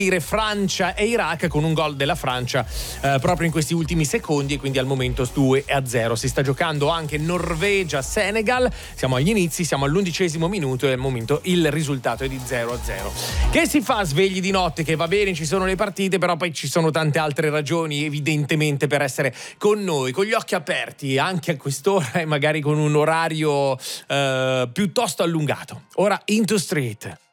Francia e Iraq con un gol della Francia proprio in questi ultimi secondi, e quindi al momento 2-0. Si sta giocando anche Norvegia-Senegal, siamo agli inizi, siamo all'11° minuto e al momento il risultato è di 0-0. Che si fa svegli di notte? Che va bene, ci sono le partite, però poi ci sono tante altre ragioni evidentemente per essere con noi, con gli occhi aperti anche a quest'ora e magari con un orario piuttosto allungato. Ora Into Street.